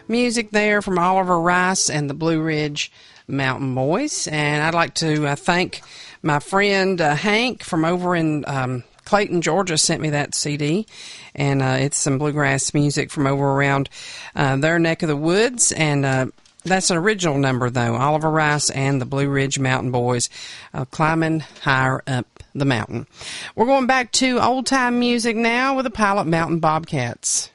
music there from Oliver Rice and the Blue Ridge Mountain Boys. And I'd like to thank my friend Hank from over in Clayton, Georgia, sent me that CD, and it's some bluegrass music from over around their neck of the woods, and that's an original number, though, Oliver Rice and the Blue Ridge Mountain Boys, climbing higher up the mountain. We're going back to old-time music now with the Pilot Mountain Bobcats.